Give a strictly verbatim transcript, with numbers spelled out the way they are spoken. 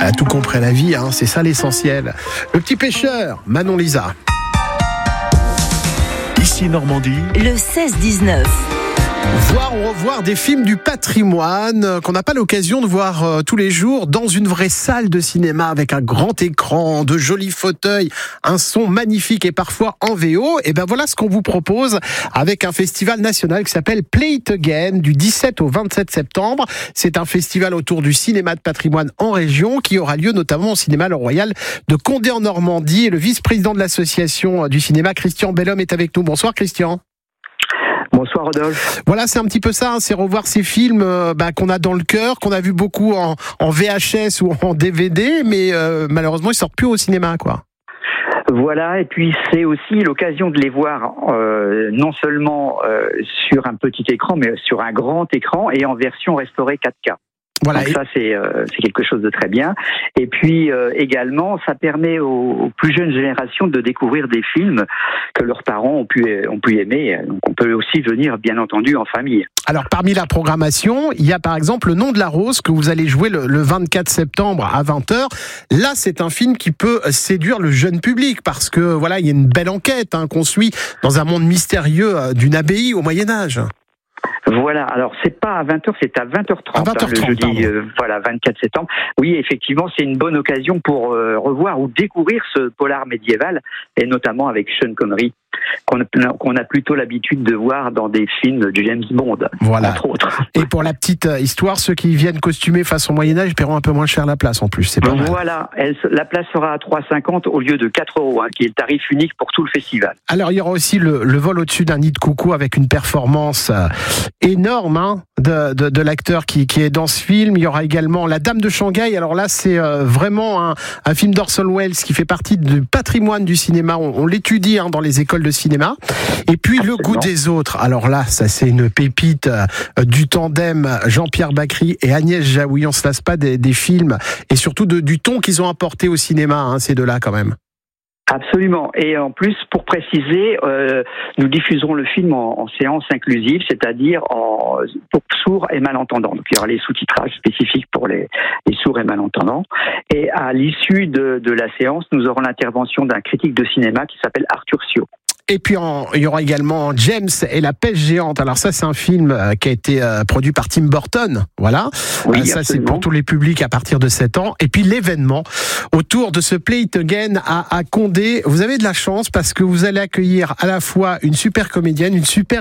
Elle a tout compris à la vie, hein, c'est ça l'essentiel. Le petit pêcheur, Manon Lisa. Ici Normandie. Le seize dix-neuf. Voir ou revoir des films du patrimoine euh, qu'on n'a pas l'occasion de voir euh, tous les jours dans une vraie salle de cinéma avec un grand écran, de jolis fauteuils, un son magnifique et parfois en V O. Et ben voilà ce qu'on vous propose avec un festival national qui s'appelle Play It Again du dix-sept au vingt-sept septembre. C'est un festival autour du cinéma de patrimoine en région qui aura lieu notamment au cinéma Le Royal de Condé en Normandie. Et le vice-président de l'association du cinéma, Christian Bellhomme, est avec nous. Bonsoir Christian. Bonsoir Rodolphe. Voilà, c'est un petit peu ça, hein, c'est revoir ces films euh, bah, qu'on a dans le cœur, qu'on a vu beaucoup en, en V H S ou en D V D, mais euh, malheureusement ils sortent plus au cinéma, quoi. Voilà, et puis c'est aussi l'occasion de les voir euh, non seulement euh, sur un petit écran, mais sur un grand écran et en version restaurée quatre K. Voilà. Donc ça, c'est, euh, c'est quelque chose de très bien. Et puis euh, également, ça permet aux, aux plus jeunes générations de découvrir des films que leurs parents ont pu, ont pu aimer. Donc on peut aussi venir, bien entendu, en famille. Alors parmi la programmation, il y a par exemple Le Nom de la Rose que vous allez jouer le, le vingt-quatre septembre à vingt heures. Là, c'est un film qui peut séduire le jeune public parce que voilà, il y a une belle enquête hein, qu'on suit dans un monde mystérieux d'une abbaye au Moyen-Âge. Voilà, alors c'est pas à vingt heures, c'est à vingt heures trente, à vingt heures trente hein, le jeudi, euh, voilà, vingt-quatre septembre. Oui, effectivement, c'est une bonne occasion pour euh, revoir ou découvrir ce polar médiéval, et notamment avec Sean Connery, qu'on a, qu'on a plutôt l'habitude de voir dans des films de James Bond, voilà. Entre autres. Et pour la petite histoire, ceux qui viennent costumés façon Moyen-Âge paieront un peu moins cher la place en plus, c'est pas mal. Voilà, elle, la place sera à trois euros cinquante au lieu de quatre euros, hein, qui est le tarif unique pour tout le festival. Alors il y aura aussi le, le vol au-dessus d'un nid de coucou avec une performance euh, énorme hein, de, de, de l'acteur qui, qui est dans ce film. Il y aura également La Dame de Shanghai. Alors là, c'est euh, vraiment un, un film d'Orson Welles qui fait partie du patrimoine du cinéma. On, on l'étudie hein, dans les écoles de cinéma. Et puis Absolument. Le Goût des autres. Alors là, ça c'est une pépite euh, du tandem Jean-Pierre Bacri et Agnès Jaoui. On se lasse pas des, des films et surtout de, du ton qu'ils ont apporté au cinéma, hein, ces deux-là quand même. Absolument. Et en plus, pour préciser, euh, nous diffuserons le film en, en séance inclusive, c'est-à-dire en, pour sourds et malentendants. Donc il y aura les sous-titrages spécifiques pour les, les sourds et malentendants. Et à l'issue de, de la séance, nous aurons l'intervention d'un critique de cinéma qui s'appelle Arthur Sio. Et puis en, il y aura également James et la pêche géante. Alors ça c'est un film euh, qui a été euh, produit par Tim Burton, voilà. Oui, euh, ça absolument. c'est pour tous les publics à partir de sept ans. Et puis l'événement autour de ce Play It Again à, à Condé. Vous avez de la chance parce que vous allez accueillir à la fois une super comédienne, une super